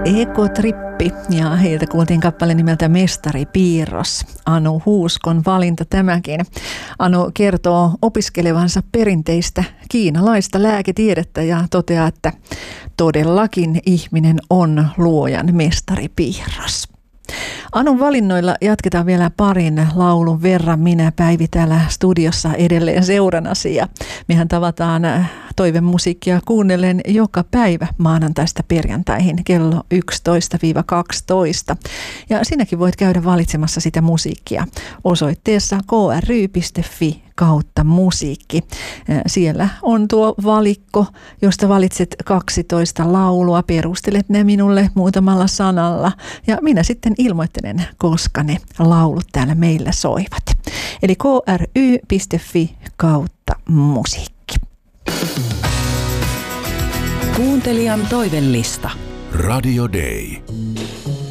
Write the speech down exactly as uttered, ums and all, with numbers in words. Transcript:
Ekotrippi ja heiltä kuultiin kappale nimeltä Mestari Piirros. Anu Huuskon valinta tämäkin. Anu kertoo opiskelevansa perinteistä kiinalaista lääketiedettä ja toteaa, että todellakin ihminen on luojan mestaripiirros. Anun valinnoilla jatketaan vielä parin laulun verran. Minä, Päivi, täällä studiossa edelleen seuranasi ja mehän tavataan toivemusiikkia kuunnellen joka päivä maanantaista perjantaihin kello yksitoista kaksitoista. Ja sinäkin voit käydä valitsemassa sitä musiikkia osoitteessa k r y piste f i kautta musiikki. Siellä on tuo valikko, josta valitset kaksitoista laulua, perustelet ne minulle muutamalla sanalla ja minä sitten ilmoittelen, koska ne laulut täällä meillä soivat. Eli k r y piste f i kautta musiikki. Kuuntelijan toivellista. Radio Day.